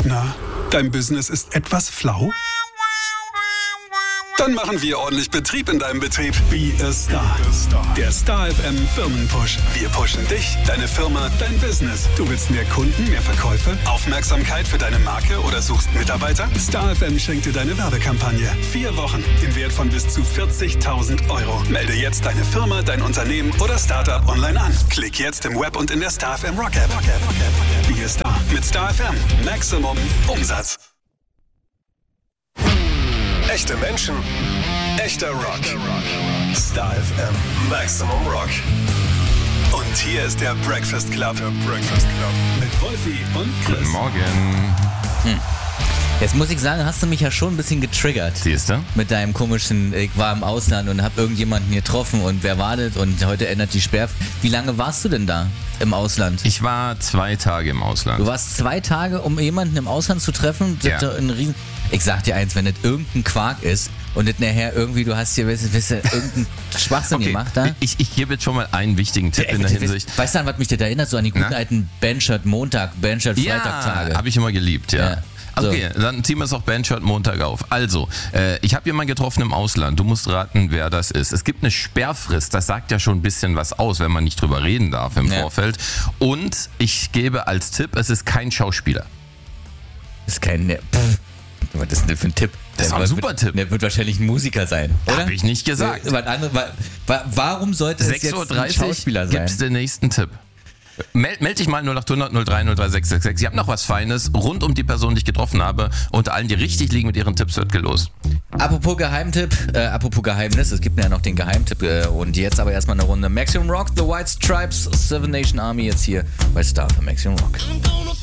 Na, dein Business ist etwas flau? Dann machen wir ordentlich Betrieb in deinem Betrieb. Be a Star. Der Star FM Firmenpush. Wir pushen dich, deine Firma, dein Business. Du willst mehr Kunden, mehr Verkäufe, Aufmerksamkeit für deine Marke oder suchst Mitarbeiter? Star FM schenkt dir deine Werbekampagne. 4 Wochen im Wert von bis zu 40.000 Euro. Melde jetzt deine Firma, dein Unternehmen oder Startup online an. Klick jetzt im Web und in der Star FM Rock App. Be a Star mit Star FM. Maximum Umsatz. Echte Menschen, echter Rock. Star FM, Maximum Rock. Und hier ist der Breakfast Club. Mit Wolfi und Chris. Guten Morgen. Jetzt muss ich sagen, hast du mich ja schon ein bisschen getriggert. Siehst du? Mit deinem komischen, ich war im Ausland und hab irgendjemanden getroffen und wer war das und heute ändert die Sperrfrist. Wie lange warst du denn da im Ausland? Ich war 2 Tage im Ausland. Du warst 2 Tage, um jemanden im Ausland zu treffen? Ja. Ich sag dir eins, wenn das irgendein Quark ist und das nachher irgendwie, du hast hier irgendeinen Schwachsinn gemacht da. Ich gebe jetzt schon mal einen wichtigen Tipp in der Hinsicht. Weißt du, an was mich das erinnert? So an die guten alten Bandshirt Montag, Bandshirt Freitag-Tage. Ja, habe ich immer geliebt, ja. So. Okay, dann ziehen wir es auch Bandshirt Montag auf. Also, ich habe jemanden getroffen im Ausland. Du musst raten, wer das ist. Es gibt eine Sperrfrist. Das sagt ja schon ein bisschen was aus, wenn man nicht drüber reden darf im Vorfeld. Und ich gebe als Tipp, es ist kein Schauspieler. Das ist kein... Was ist denn das für ein Tipp? Das ist ein super Tipp. Der wird wahrscheinlich ein Musiker sein, oder? Habe ich nicht gesagt. Warum sollte es jetzt ein Schauspieler 6:30 Uhr sein? gibt's den nächsten Tipp. Meld dich mal 0800 03 03666. Ich habe noch was Feines rund um die Person, die ich getroffen habe. Unter allen, die richtig liegen mit ihren Tipps, wird gelost. Apropos Geheimtipp, apropos Geheimnis, es gibt ja noch den Geheimtipp und jetzt aber erstmal eine Runde Maximum Rock, The White Stripes, Seven Nation Army jetzt hier bei Star für Maximum Rock.